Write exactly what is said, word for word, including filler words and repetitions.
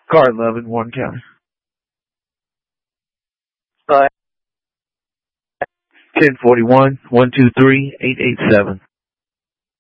Car eleven, Warden County. Uh, ten forty-one, one two three, eight eight seven.